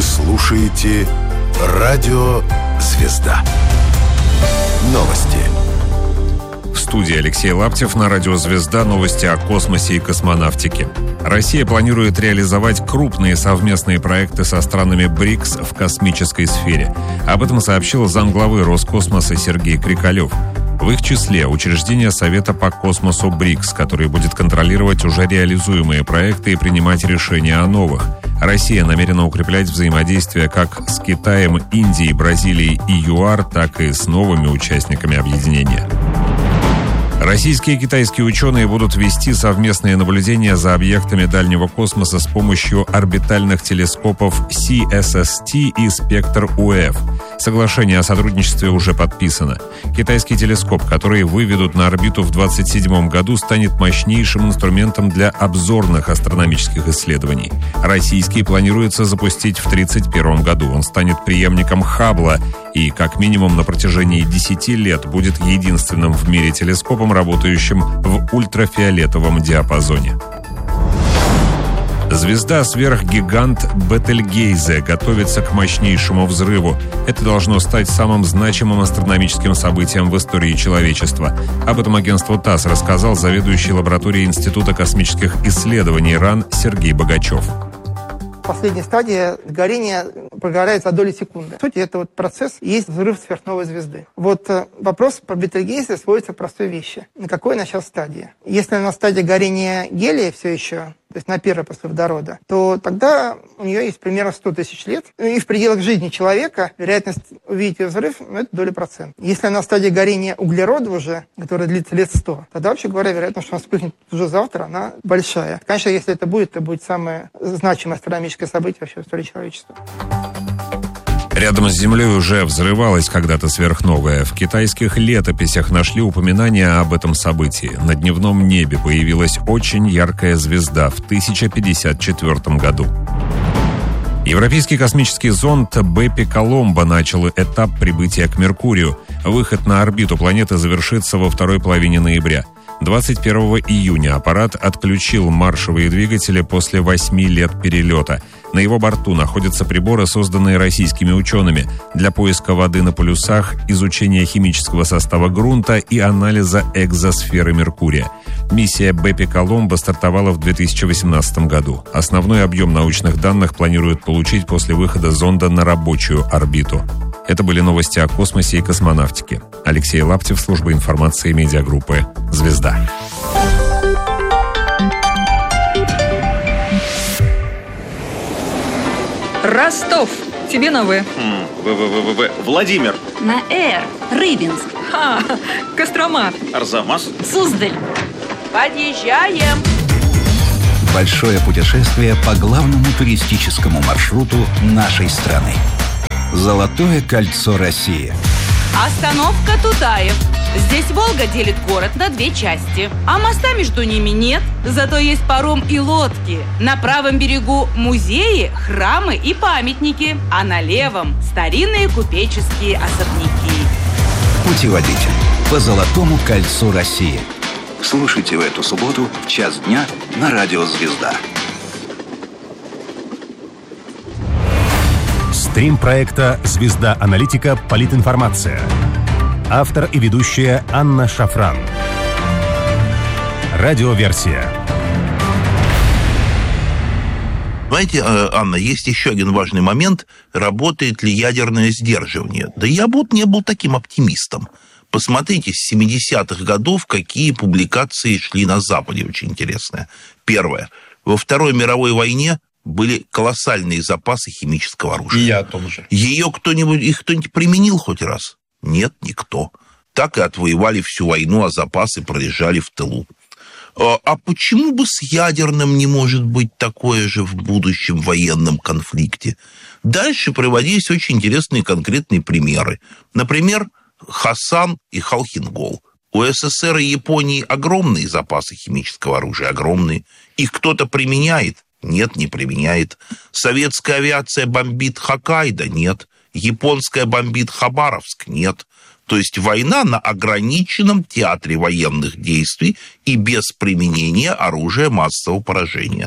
Вы слушаете «Радио Звезда». Новости. В студии Алексей Лаптев. На радио «Звезда» новости о космосе и космонавтике. Россия планирует реализовать крупные совместные проекты со странами БРИКС в космической сфере. Об этом сообщил замглавы Роскосмоса Сергей Крикалев. В их числе учреждение Совета по космосу БРИКС, который будет контролировать уже реализуемые проекты и принимать решения о новых. Россия намерена укреплять взаимодействие как с Китаем, Индией, Бразилией и ЮАР, так и с новыми участниками объединения. Российские и китайские ученые будут вести совместные наблюдения за объектами дальнего космоса с помощью орбитальных телескопов CSST и Спектр-УФ. Соглашение о сотрудничестве уже подписано. Китайский телескоп, который выведут на орбиту в 2027 году, станет мощнейшим инструментом для обзорных астрономических исследований. Российский планируется запустить в 2031 году. Он станет преемником Хаббла и, как минимум, на протяжении 10 лет будет единственным в мире телескопом, работающим в ультрафиолетовом диапазоне. Звезда-сверхгигант Бетельгейзе готовится к мощнейшему взрыву. Это должно стать самым значимым астрономическим событием в истории человечества. Об этом агентству ТАСС рассказал заведующий лабораторией Института космических исследований РАН Сергей Богачев. Последняя стадия горения прогорает за доли секунды. В сути, это процесс есть взрыв сверхновой звезды. Вопрос про Бетельгейзе сводится к простой вещи. На какой она сейчас стадии? Если она стадия горения гелия все еще, то есть на первой после водорода, то тогда у нее есть примерно 100 тысяч лет. И в пределах жизни человека вероятность увидеть ее взрыв, это доля процента. Если она стадия горения углерода уже, которая длится лет 100, тогда, вообще говоря, вероятность, что она вспыхнет уже завтра, она большая. Конечно, если это будет самое значимое астрономическое событие вообще в истории человечества. Рядом с Землей уже взрывалась когда-то сверхновая. В китайских летописях нашли упоминания об этом событии. На дневном небе появилась очень яркая звезда в 1054 году. Европейский космический зонд Беппи Коломбо начал этап прибытия к Меркурию. Выход на орбиту планеты завершится во второй половине ноября. 21 июня аппарат отключил маршевые двигатели после 8 лет перелета. На его борту находятся приборы, созданные российскими учеными для поиска воды на полюсах, изучения химического состава грунта и анализа экзосферы Меркурия. Миссия Беппи Коломбо стартовала в 2018 году. Основной объем научных данных планируют получить после выхода зонда на рабочую орбиту. Это были новости о космосе и космонавтике. Алексей Лаптев, служба информации медиагруппы «Звезда». Ростов. Тебе на В. Владимир. На Р. Рыбинск. Кострома. Арзамас. Суздаль. Подъезжаем. Большое путешествие по главному туристическому маршруту нашей страны. Золотое кольцо России. Остановка Тутаев. Здесь Волга делит город на две части, а моста между ними нет, зато есть паром и лодки. На правом берегу музеи, храмы и памятники, а на левом старинные купеческие особняки. Путеводитель по Золотому кольцу России. Слушайте в эту субботу в 1:00 дня на радио «Звезда». Стрим проекта «Звезда Аналитика. Политинформация». Автор и ведущая Анна Шафран. Радиоверсия. Знаете, Анна, есть еще один важный момент. Работает ли ядерное сдерживание? Да я не был таким оптимистом. Посмотрите, с 70-х годов какие публикации шли на Западе. Очень интересное. Первое. Во Второй мировой войне были колоссальные запасы химического оружия. И я о том же. Их кто-нибудь применил хоть раз? Нет, никто. Так и отвоевали всю войну, а запасы пролежали в тылу. А почему бы с ядерным не может быть такое же в будущем военном конфликте? Дальше приводились очень интересные конкретные примеры. Например, Хасан и Халхингол. У СССР и Японии огромные запасы химического оружия, огромные. Их кто-то применяет? Нет, не применяет. Советская авиация бомбит Хоккайдо? Нет. Японская бомбит Хабаровск? Нет. То есть война на ограниченном театре военных действий и без применения оружия массового поражения.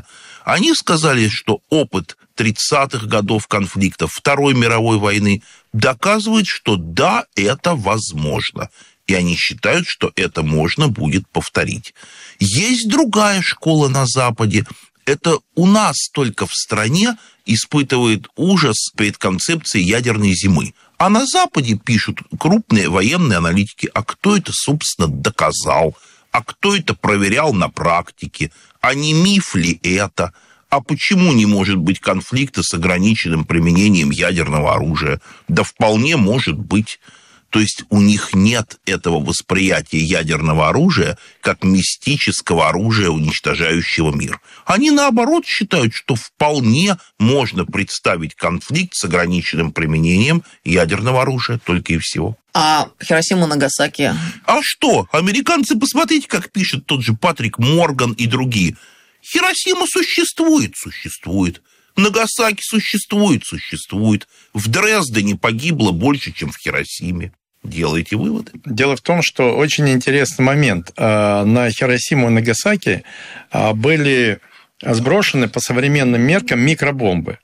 Они сказали, что опыт 30-х годов конфликтов, Второй мировой войны доказывает, что да, это возможно. И они считают, что это можно будет повторить. Есть другая школа на Западе. Это у нас только в стране испытывает ужас перед концепцией ядерной зимы. А на Западе пишут крупные военные аналитики, а кто это, собственно, доказал, а кто это проверял на практике, а не миф ли это, а почему не может быть конфликта с ограниченным применением ядерного оружия? Да вполне может быть. То есть у них нет этого восприятия ядерного оружия как мистического оружия, уничтожающего мир. Они, наоборот, считают, что вполне можно представить конфликт с ограниченным применением ядерного оружия, только и всего. А Хиросима, Нагасаки? А что? Американцы, посмотрите, как пишет тот же Патрик Морган и другие. Хиросима существует. Нагасаки существует. В Дрездене погибло больше, чем в Хиросиме. Делайте выводы. Дело в том, что очень интересный момент. На Хиросиму и Нагасаки были сброшены по современным меркам микробомбы.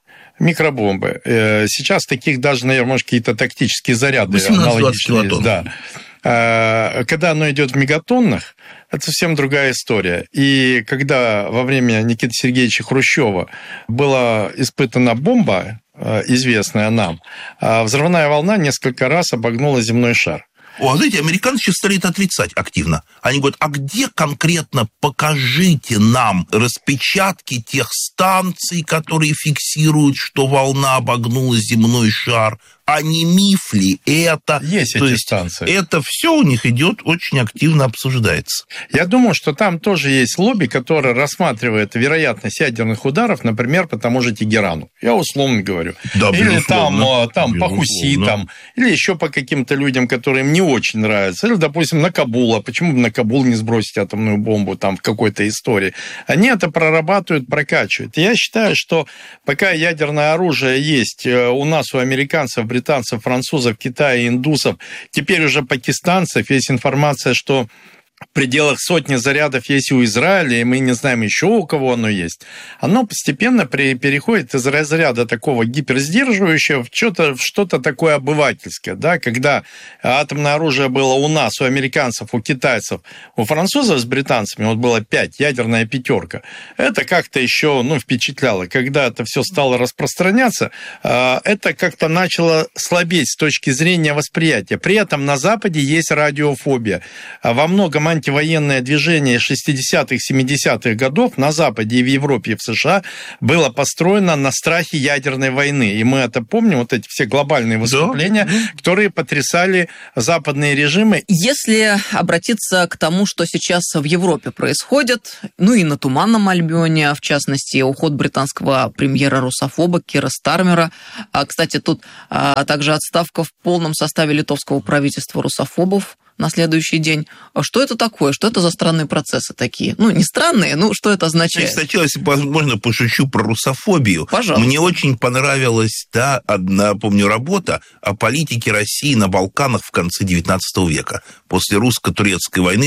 Сейчас таких даже, наверное, может, какие-то тактические заряды аналогичные есть. Да. Когда оно идет в мегатоннах, это совсем другая история. И когда во время Никиты Сергеевича Хрущева была испытана бомба, известная нам, взрывная волна несколько раз обогнула земной шар. Знаете, американцы сейчас стали это отрицать активно. Они говорят, а где конкретно, покажите нам распечатки тех станций, которые фиксируют, что волна обогнула земной шар, а не миф ли это? Есть эти станции. Это все у них идет, очень активно обсуждается. Я думаю, что там тоже есть лобби, которое рассматривает вероятность ядерных ударов, например, по тому же Тегерану. Я условно говорю. Да, или безусловно. там по хуситам, или еще по каким-то людям, которые им не очень нравятся. Или, допустим, на Кабул. А почему бы на Кабул не сбросить атомную бомбу там в какой-то истории? Они это прорабатывают, прокачивают. И я считаю, что пока ядерное оружие есть у нас, у американцев, британцев, французов, Китая, индусов, теперь уже пакистанцев, есть информация, что в пределах сотни зарядов есть у Израиля, и мы не знаем еще у кого оно есть. Оно постепенно переходит из разряда такого гиперсдерживающего в что-то такое обывательское. Да? Когда атомное оружие было у нас, у американцев, у китайцев, у французов с британцами, вот было 5, ядерная 5. Это как-то еще впечатляло. Когда это все стало распространяться, это как-то начало слабеть с точки зрения восприятия. При этом на Западе есть радиофобия. Во многом антивоенное движение 60-х, 70-х годов на Западе и в Европе, и в США было построено на страхе ядерной войны. И мы это помним, вот эти все глобальные выступления, которые потрясали западные режимы. Если обратиться к тому, что сейчас в Европе происходит, и на Туманном Альбионе, в частности, уход британского премьера-русофоба Кира Стармера. Кстати, тут также отставка в полном составе литовского правительства русофобов на следующий день. Что это такое? Что это за странные процессы такие? Не странные, что это означает? Сначала, если можно, пошучу про русофобию. Пожалуйста. Мне очень понравилась одна, помню, работа о политике России на Балканах в конце XIX века, после русско-турецкой войны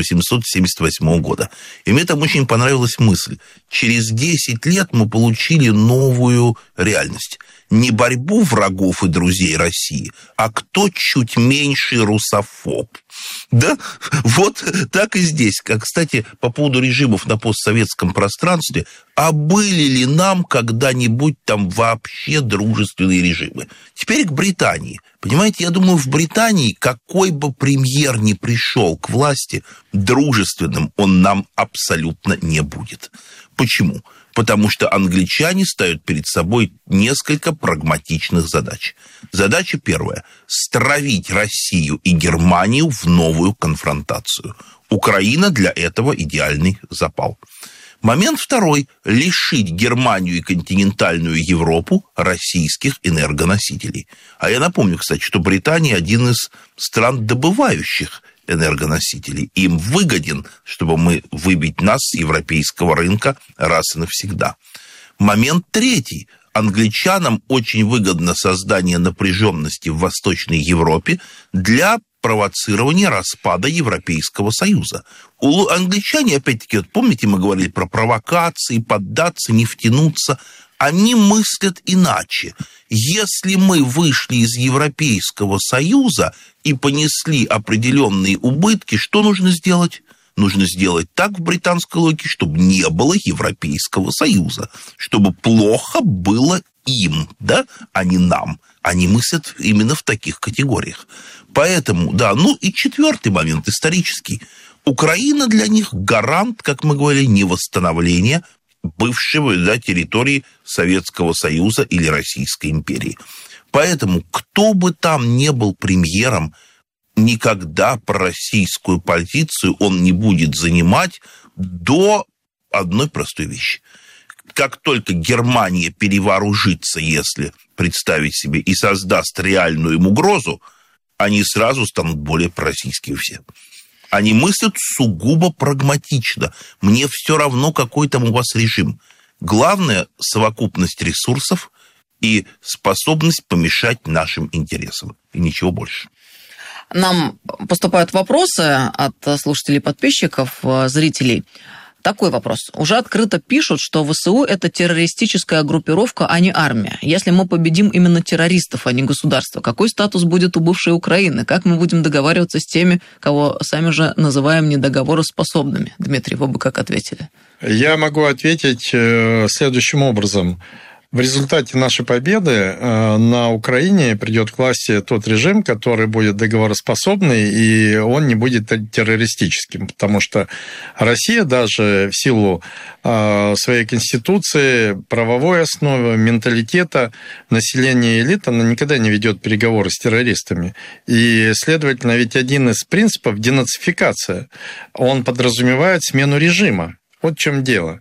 1878 года. И мне там очень понравилась мысль. Через 10 лет мы получили новую реальность. Не борьбу врагов и друзей России, а кто чуть меньший русофоб. Да? Вот так и здесь. Кстати, по поводу режимов на постсоветском пространстве, а были ли нам когда-нибудь там вообще дружественные режимы? Теперь к Британии. Понимаете, я думаю, в Британии какой бы премьер ни пришел к власти, дружественным он нам абсолютно не будет. Почему? Потому что англичане ставят перед собой несколько прагматичных задач. Задача первая – стравить Россию и Германию в новую конфронтацию. Украина для этого идеальный запал. Момент второй – лишить Германию и континентальную Европу российских энергоносителей. А я напомню, кстати, что Британия – один из стран, добывающих энергоносителей. Им выгоден, чтобы мы выбить нас с европейского рынка раз и навсегда. Момент третий. Англичанам очень выгодно создание напряженности в Восточной Европе для спровоцирование распада Европейского Союза. Англичане, опять-таки, вот помните, мы говорили про провокации, поддаться, не втянуться. Они мыслят иначе. Если мы вышли из Европейского Союза и понесли определенные убытки, что нужно сделать? Нужно сделать так в британской логике, чтобы не было Европейского Союза, чтобы плохо было им, да, а не нам. Они мыслят именно в таких категориях. Поэтому, да, ну и четвертый момент, исторический. Украина для них гарант, как мы говорили, невосстановления бывшего, да, территории Советского Союза или Российской империи. Поэтому, кто бы там ни был премьером, никогда пророссийскую позицию он не будет занимать до одной простой вещи. Как только Германия перевооружится, если представить себе, и создаст реальную им угрозу, они сразу станут более пророссийскими все. Они мыслят сугубо прагматично. Мне все равно, какой там у вас режим. Главное – совокупность ресурсов и способность помешать нашим интересам. И ничего больше. Нам поступают вопросы от слушателей, подписчиков, зрителей. Такой вопрос. Уже открыто пишут, что ВСУ – это террористическая группировка, а не армия. Если мы победим именно террористов, а не государство, какой статус будет у бывшей Украины? Как мы будем договариваться с теми, кого сами же называем недоговороспособными? Дмитрий, вы бы как ответили? Я могу ответить следующим образом. В результате нашей победы на Украине придет к власти тот режим, который будет договороспособный, и он не будет террористическим, потому что Россия даже в силу своей конституции, правовой основы, менталитета, населения элит, она никогда не ведет переговоры с террористами. И, следовательно, ведь один из принципов – денацификация. Он подразумевает смену режима. Вот в чем дело.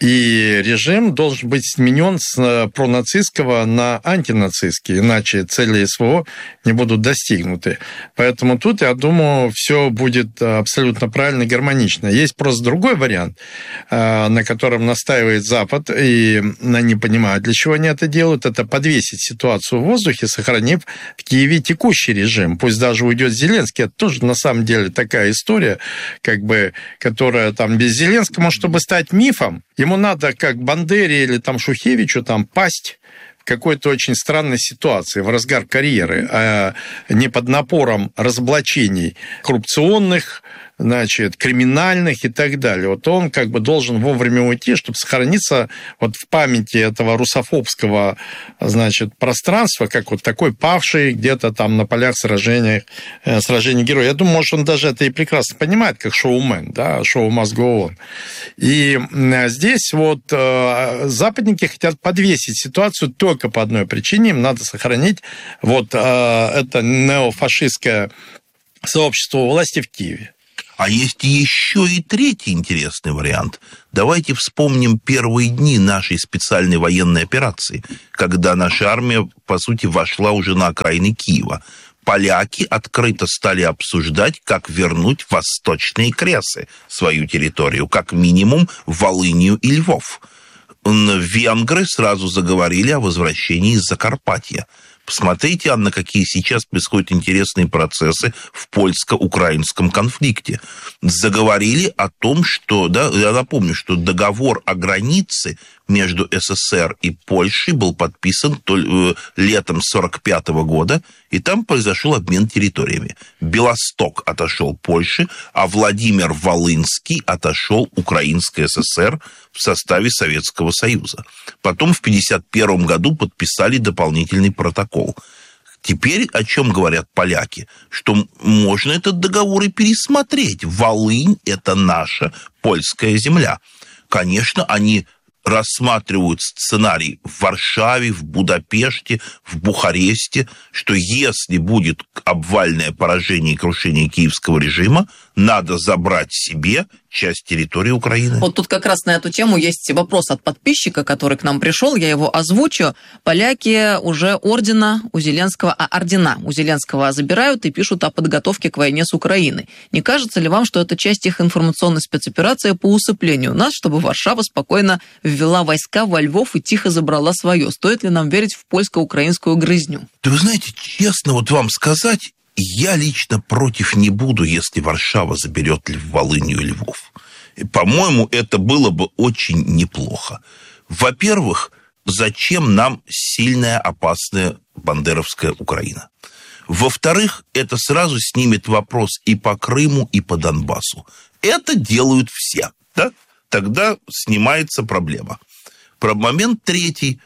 И режим должен быть сменен с пронацистского на антинацистский, иначе цели СВО не будут достигнуты. Поэтому тут, я думаю, все будет абсолютно правильно и гармонично. Есть просто другой вариант, на котором настаивает Запад, и они понимают, для чего они это делают, это подвесить ситуацию в воздухе, сохранив в Киеве текущий режим. Пусть даже уйдет Зеленский, это тоже на самом деле такая история, как бы, которая там без Зеленского, чтобы стать мифом, ему надо, как Бандере или там Шухевичу, там пасть в какой-то очень странной ситуации, в разгар карьеры, а не под напором разоблачений коррупционных, значит, криминальных и так далее. Вот он как бы должен вовремя уйти, чтобы сохраниться вот в памяти этого русофобского, значит, пространства, как вот такой павший где-то там на полях сражений героя. Я думаю, может, он даже это и прекрасно понимает, как шоумен, да, шоу must go on. И здесь вот западники хотят подвесить ситуацию только по одной причине. Им надо сохранить вот это неофашистское сообщество власти в Киеве. А есть еще и третий интересный вариант. Давайте вспомним первые дни нашей специальной военной операции, когда наша армия, по сути, вошла уже на окраины Киева. Поляки открыто стали обсуждать, как вернуть восточные Кресы, свою территорию, как минимум Волынью и Львов. Венгры сразу заговорили о возвращении из Закарпатья. Посмотрите, Анна, какие сейчас происходят интересные процессы в польско-украинском конфликте. Заговорили о том, что, да, я напомню, что договор о границе между СССР и Польшей был подписан летом 1945 года, и там произошел обмен территориями. Белосток отошел Польше, а Владимир-Волынский отошел Украинской ССР в составе Советского Союза. Потом в 1951 году подписали дополнительный протокол. Теперь о чем говорят поляки? Что можно этот договор и пересмотреть. Волынь – это наша польская земля. Конечно, они рассматривают сценарий в Варшаве, в Будапеште, в Бухаресте, что если будет обвальное поражение и крушение киевского режима, надо забрать себе часть территории Украины. Вот тут как раз на эту тему есть вопрос от подписчика, который к нам пришел, я его озвучу. Поляки уже ордена у Зеленского забирают и пишут о подготовке к войне с Украиной. Не кажется ли вам, что это часть их информационной спецоперации по усыплению нас, чтобы Варшава спокойно ввела войска во Львов и тихо забрала свое? Стоит ли нам верить в польско-украинскую грызню? Да вы знаете, честно вот вам сказать, я лично против не буду, если Варшава заберет Волынью и Львов. И, по-моему, это было бы очень неплохо. Во-первых, зачем нам сильная, опасная бандеровская Украина? Во-вторых, это сразу снимет вопрос и по Крыму, и по Донбассу. Это делают все, да? Тогда снимается проблема. Момент третий.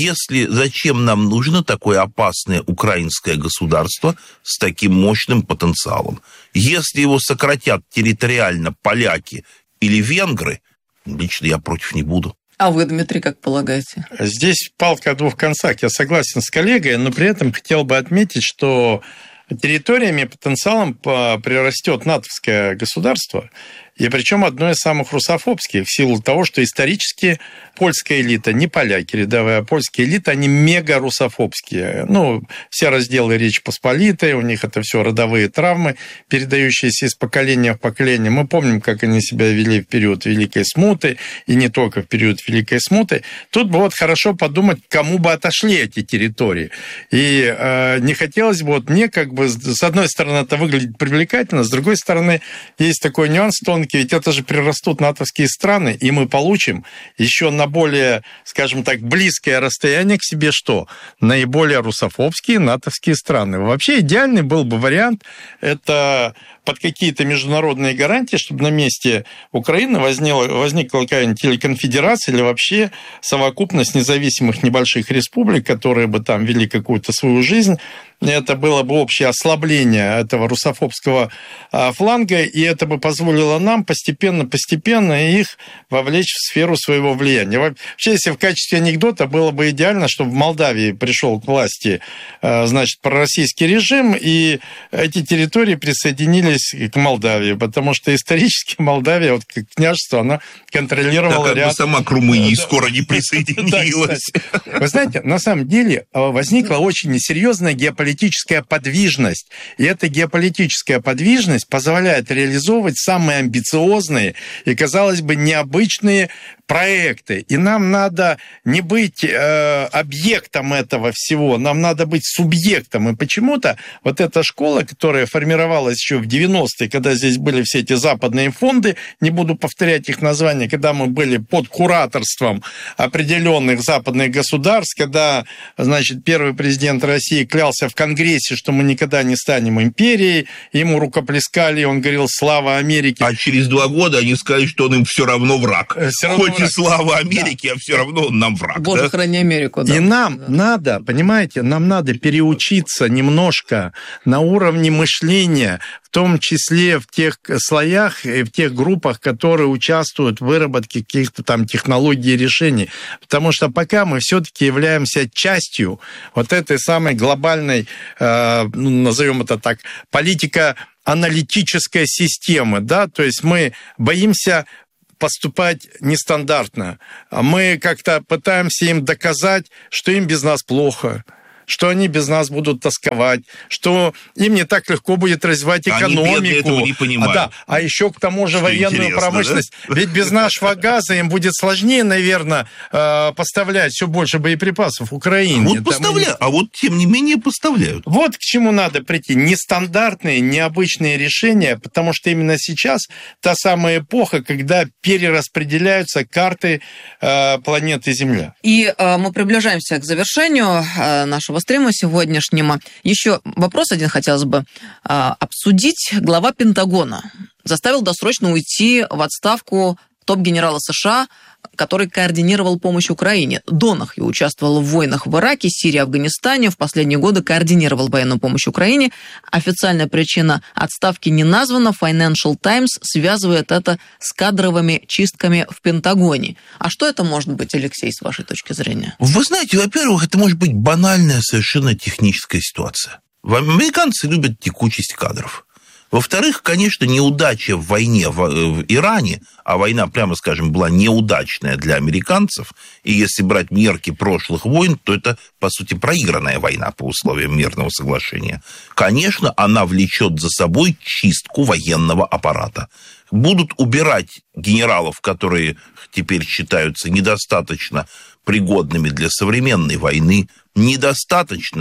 Зачем нам нужно такое опасное украинское государство с таким мощным потенциалом? Если его сократят территориально поляки или венгры, лично я против не буду. А вы, Дмитрий, как полагаете? Здесь палка о двух концах. Я согласен с коллегой, но при этом хотел бы отметить, что территориями потенциалом прирастет натовское государство, и причем одно из самых русофобских, в силу того, что исторически польская элита, не поляки рядовая, а польская элита, они мега-русофобские. Все разделы Речи Посполитой, у них это все родовые травмы, передающиеся из поколения в поколение. Мы помним, как они себя вели в период Великой Смуты, и не только в период Великой Смуты. Тут бы хорошо подумать, кому бы отошли эти территории. И не хотелось бы, мне с одной стороны, это выглядит привлекательно, с другой стороны, есть такой нюанс тонкий, ведь это же прирастут натовские страны, и мы получим еще на более, скажем так, близкое расстояние к себе что? Наиболее русофобские натовские страны. Вообще идеальный был бы вариант, это под какие-то международные гарантии, чтобы на месте Украины возникла какая-нибудь или конфедерация, или вообще совокупность независимых небольших республик, которые бы там вели какую-то свою жизнь. Это было бы общее ослабление этого русофобского фланга, и это бы позволило нам постепенно их вовлечь в сферу своего влияния. Вообще, если в качестве анекдота было бы идеально, чтобы в Молдавии пришел к власти, пророссийский режим, и эти территории присоединились к Молдавии, потому что исторически Молдавия, как княжество, она контролировала ряд... сама к Румынии скоро не присоединилась. Вы знаете, на самом деле возникла очень серьезная геополитическая подвижность, и эта геополитическая подвижность позволяет реализовывать самые амбициозные и, казалось бы, необычные проекты. И нам надо не быть объектом этого всего, нам надо быть субъектом. И почему-то эта школа, которая формировалась еще в 90-е, когда здесь были все эти западные фонды, не буду повторять их названия, когда мы были под кураторством определенных западных государств, когда, первый президент России клялся в Конгрессе, что мы никогда не станем империей, ему рукоплескали, и он говорил «Слава Америке». А через 2 года они сказали, что он им все равно враг. Хоть и слава Америке, а все равно он нам враг. Боже, храни Америку. Да. И нам надо, понимаете, переучиться немножко на уровне мышления, в том числе в тех слоях и в тех группах, которые участвуют в выработке каких-то там технологий и решений. Потому что пока мы все-таки являемся частью этой самой глобальной, назовем это так, политико-аналитической системы, да, то есть мы боимся поступать нестандартно. Мы как-то пытаемся им доказать, что им без нас плохо, что они без нас будут тосковать, что им не так легко будет развивать экономику. Они этого не понимают. А еще к тому же военную промышленность. Да? Ведь без нашего газа им будет сложнее, наверное, поставлять все больше боеприпасов Украине. Поставляют, тем не менее поставляют. Вот к чему надо прийти. Нестандартные, необычные решения, потому что именно сейчас та самая эпоха, когда перераспределяются карты планеты Земля. И мы приближаемся к завершению нашего стрима сегодняшнего. Еще вопрос один хотелось бы обсудить. Глава Пентагона заставил досрочно уйти в отставку топ-генерала США, который координировал помощь Украине. Донахью участвовал в войнах в Ираке, Сирии, Афганистане. В последние годы координировал военную помощь Украине. Официальная причина отставки не названа. Financial Times связывает это с кадровыми чистками в Пентагоне. А что это может быть, Алексей, с вашей точки зрения? Вы знаете, во-первых, это может быть банальная совершенно техническая ситуация. Американцы любят текучесть кадров. Во-вторых, конечно, неудача в войне в Иране, а война, прямо скажем, была неудачная для американцев, и если брать мерки прошлых войн, то это, по сути, проигранная война по условиям мирного соглашения. Конечно, она влечет за собой чистку военного аппарата. Будут убирать генералов, которые теперь считаются недостаточно пригодными для современной войны, недостаточно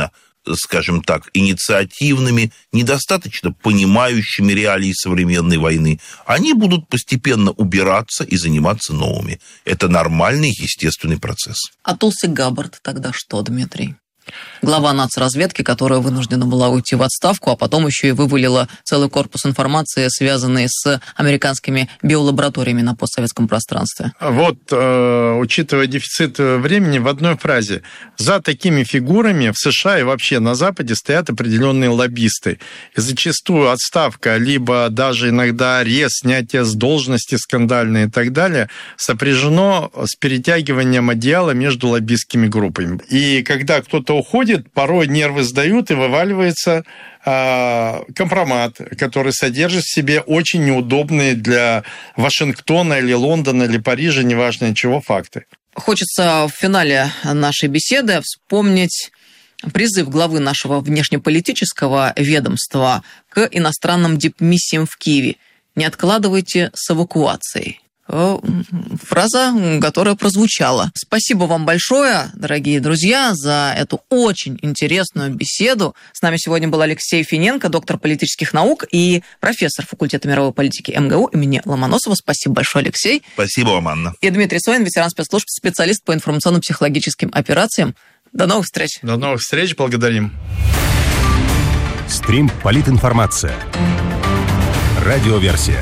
скажем так, инициативными, недостаточно понимающими реалии современной войны, они будут постепенно убираться и заниматься новыми. Это нормальный, естественный процесс. А Тулси Габбард тогда что, Дмитрий? Глава нацразведки, которая вынуждена была уйти в отставку, а потом еще и вывалила целый корпус информации, связанный с американскими биолабораториями на постсоветском пространстве. Вот, учитывая дефицит времени, в одной фразе. За такими фигурами в США и вообще на Западе стоят определенные лоббисты. И зачастую отставка, либо даже иногда арест, снятие с должности скандальные и так далее, сопряжено с перетягиванием одеяла между лоббистскими группами. И когда кто-то уходит, порой нервы сдают и вываливается компромат, который содержит в себе очень неудобные для Вашингтона или Лондона или Парижа, неважно чего, факты. Хочется в финале нашей беседы вспомнить призыв главы нашего внешнеполитического ведомства к иностранным дипмиссиям в Киеве. Не откладывайте с эвакуацией. Фраза, которая прозвучала. Спасибо вам большое, дорогие друзья, за эту очень интересную беседу. С нами сегодня был Алексей Финенко, доктор политических наук и профессор факультета мировой политики МГУ имени Ломоносова. Спасибо большое, Алексей. Спасибо вам, Анна. И Дмитрий Соин, ветеран спецслужб, специалист по информационно-психологическим операциям. До новых встреч. До новых встреч, благодарим. Стрим «Политинформация». Радиоверсия.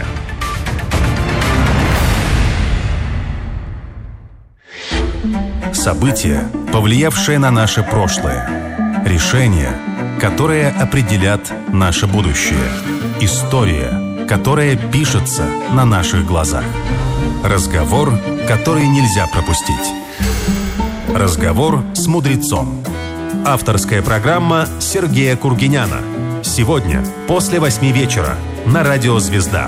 События, повлиявшие на наше прошлое. Решения, которые определят наше будущее. История, которая пишется на наших глазах. Разговор, который нельзя пропустить. Разговор с мудрецом. Авторская программа Сергея Кургиняна. Сегодня после 8 вечера на Радио «Звезда».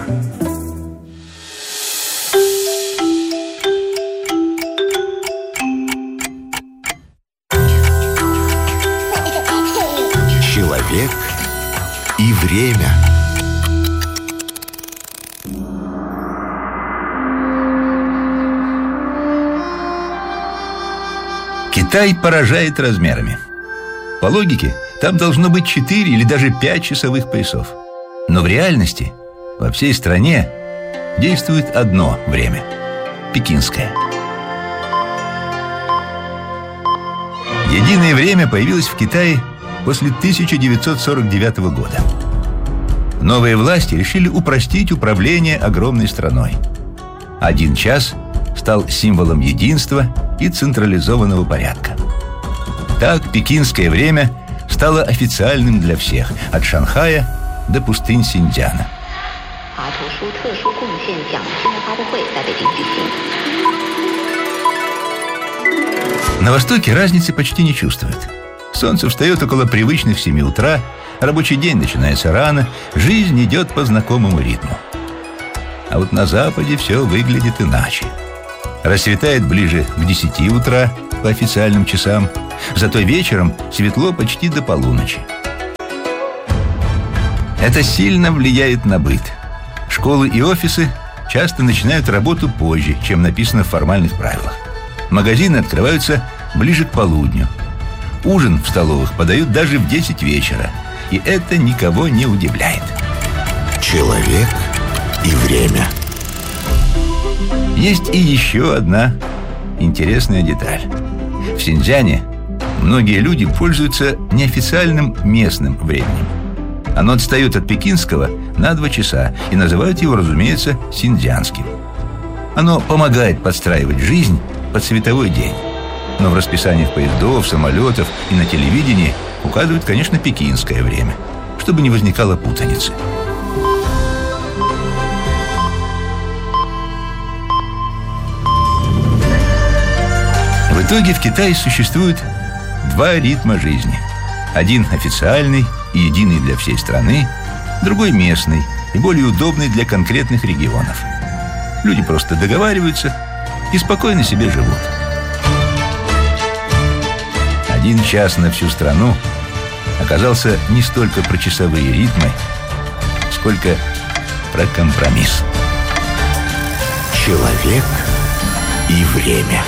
Человек и время. Китай поражает размерами. По логике, там должно быть 4 или даже 5 часовых поясов. Но в реальности во всей стране действует одно время – пекинское. Единое время появилось в Китае после 1949 года. Новые власти решили упростить управление огромной страной. 1 час стал символом единства и централизованного порядка. Так пекинское время стало официальным для всех, от Шанхая до пустынь Синьцзяна. На Востоке разницы почти не чувствуют. Солнце встает около привычных 7 утра, рабочий день начинается рано, жизнь идет по знакомому ритму. А вот на Западе все выглядит иначе. Рассветает ближе к 10 утра по официальным часам, зато вечером светло почти до полуночи. Это сильно влияет на быт. Школы и офисы часто начинают работу позже, чем написано в формальных правилах. Магазины открываются ближе к полудню. Ужин в столовых подают даже в 10 вечера. И это никого не удивляет. Человек и время. Есть и еще одна интересная деталь. В Синьцзяне многие люди пользуются неофициальным местным временем. Оно отстает от пекинского на 2 часа и называют его, разумеется, синьцзянским. Оно помогает подстраивать жизнь под световой день. Но в расписаниях поездов, самолетов и на телевидении указывают, конечно, пекинское время, чтобы не возникало путаницы. В итоге в Китае существует 2 ритма жизни. Один официальный и единый для всей страны, другой местный и более удобный для конкретных регионов. Люди просто договариваются и спокойно себе живут. 1 час на всю страну оказался не столько про часовые ритмы, сколько про компромисс. Человек и время.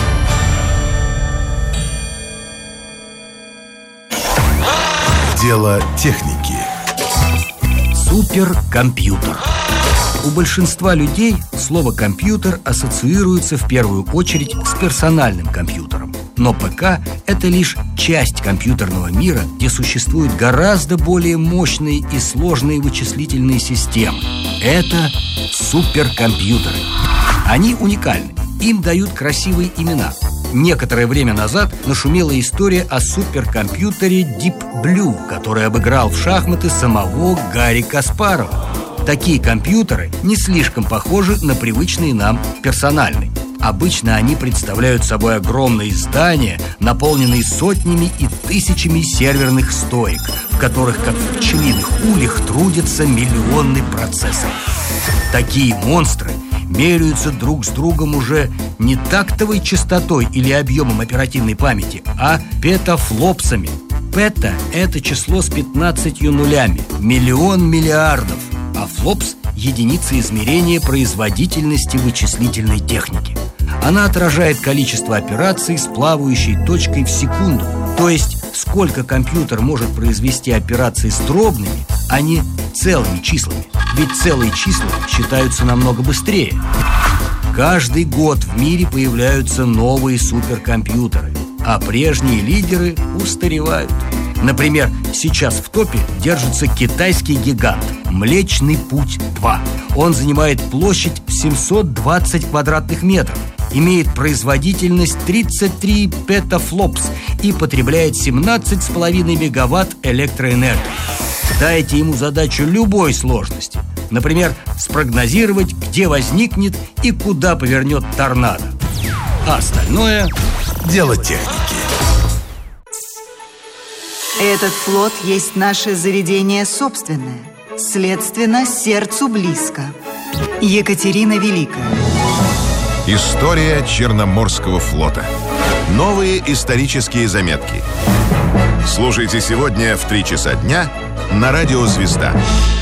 Дело техники. Суперкомпьютер. У большинства людей слово «компьютер» ассоциируется в первую очередь с персональным компьютером. Но ПК – это лишь часть компьютерного мира, где существуют гораздо более мощные и сложные вычислительные системы. Это суперкомпьютеры. Они уникальны. Им дают красивые имена. Некоторое время назад нашумела история о суперкомпьютере Deep Blue, который обыграл в шахматы самого Гарри Каспарова. Такие компьютеры не слишком похожи на привычные нам персональные. Обычно они представляют собой огромные здания, наполненные сотнями и тысячами серверных стоек, в которых, как в пчелиных ульях, трудятся миллионы процессоров. Такие монстры меряются друг с другом уже не тактовой частотой или объемом оперативной памяти, а петафлопсами. Пета – это число с 15 нулями, миллион миллиардов, а флопс – единица измерения производительности вычислительной техники. Она отражает количество операций с плавающей точкой в секунду, то есть сколько компьютер может произвести операций с дробными, а не целыми числами. Ведь целые числа считаются намного быстрее. Каждый год в мире появляются новые суперкомпьютеры, а прежние лидеры устаревают. Например, сейчас в топе держится китайский гигант Млечный Путь-2. Он занимает площадь в 720 квадратных метров, имеет производительность 33 петафлопс и потребляет 17,5 мегаватт электроэнергии. Дайте ему задачу любой сложности. Например, спрогнозировать, где возникнет и куда повернет торнадо. А остальное – дело техники. Этот флот есть наше заведение собственное. Следственно, сердцу близко. Екатерина Великая. История Черноморского флота. Новые исторические заметки. Слушайте сегодня в 3 часа дня на радио «Звезда».